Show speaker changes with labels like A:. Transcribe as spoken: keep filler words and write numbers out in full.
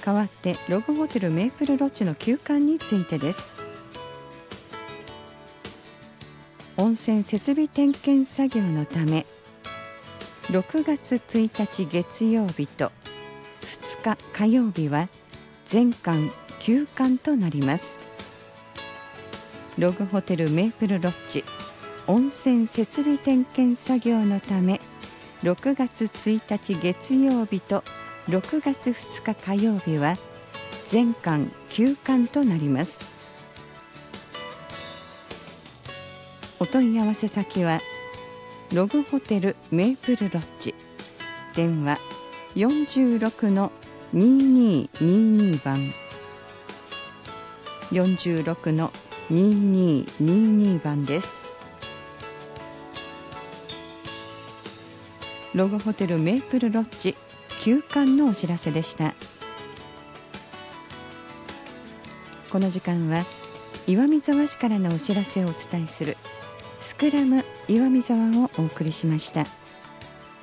A: 代わってログホテルメイプルロッジの休館についてです。温泉設備点検作業のためろくがつついたち月曜日とふつか火曜日は全館休館となります。ログホテルメイプルロッジ温泉設備点検作業のためろくがつついたち月曜日とろくがつふつか火曜日は全館休館となります。お問い合わせ先はログホテルメイプルロッジ、電話 よんじゅうろくのにーにーにーにー 番 よんじゅうろくのにーにーにーにー 番です。ログホテルメイプルロッジ休館のお知らせでした。この時間は岩見沢市からのお知らせをお伝えするスクラム岩見沢をお送りしました。